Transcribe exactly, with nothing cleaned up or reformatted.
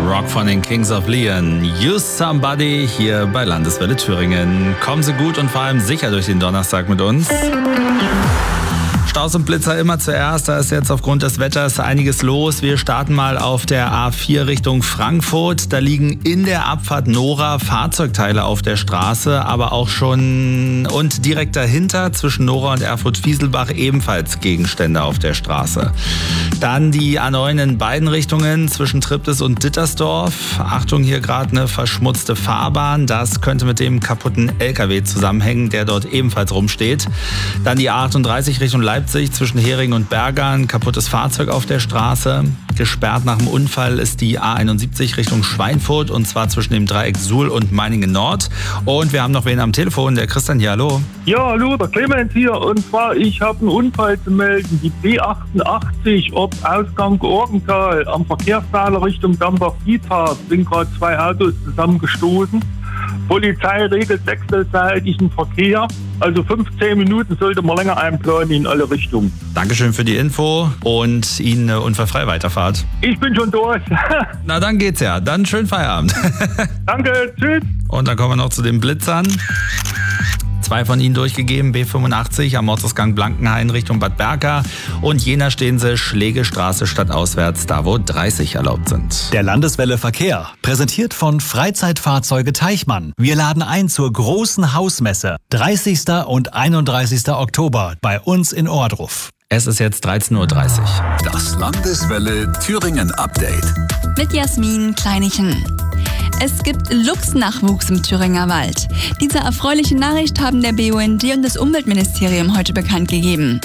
Rock von den Kings of Leon. Use Somebody hier bei Landeswelle Thüringen. Kommen Sie gut und vor allem sicher durch den Donnerstag mit uns. Staus und Blitzer immer zuerst, da ist jetzt aufgrund des Wetters einiges los. Wir starten mal auf der A vier Richtung Frankfurt. Da liegen in der Abfahrt Nora Fahrzeugteile auf der Straße, aber auch schon und direkt dahinter zwischen Nora und Erfurt-Fieselbach ebenfalls Gegenstände auf der Straße. Dann die A neun in beiden Richtungen zwischen Triptis und Dittersdorf. Achtung, hier gerade eine verschmutzte Fahrbahn. Das könnte mit dem kaputten L K W zusammenhängen, der dort ebenfalls rumsteht. Dann die A achtunddreißig Richtung Leipzig. Zwischen Hering und Bergern, kaputtes Fahrzeug auf der Straße. Gesperrt nach dem Unfall ist die A einundsiebzig Richtung Schweinfurt und zwar zwischen dem Dreieck Suhl und Meiningen Nord. Und wir haben noch wen am Telefon, der Christian hier, hallo. Ja, hallo, der Clemens hier. Und zwar, ich habe einen Unfall zu melden. Die B achtundachtzig, ob Ausgang Orgenthal, am Verkehrsteiler Richtung Dambach-Friedhardt sind gerade zwei Autos zusammengestoßen. Polizei regelt wechselseitigen Verkehr. Also fünfzehn Minuten sollte man länger einplanen in alle Richtungen. Dankeschön für die Info und Ihnen eine unfallfreie Weiterfahrt. Ich bin schon durch. Na, dann geht's ja. Dann schönen Feierabend. Danke, tschüss. Und dann kommen wir noch zu den Blitzern. Zwei von Ihnen durchgegeben, B fünfundachtzig am Ortsgang Blankenhain Richtung Bad Berka und Jena stehen Sie Schlegestraße stadtauswärts, da wo dreißig erlaubt sind. Der Landeswelle Verkehr, präsentiert von Freizeitfahrzeuge Teichmann. Wir laden ein zur großen Hausmesse, dreißigsten und einunddreißigsten Oktober bei uns in Ohrdruf. Es ist jetzt dreizehn Uhr dreißig. Das Landeswelle Thüringen Update. Mit Jasmin Kleinichen. Es gibt Luchsnachwuchs im Thüringer Wald. Diese erfreuliche Nachricht haben der B U N D und das Umweltministerium heute bekannt gegeben.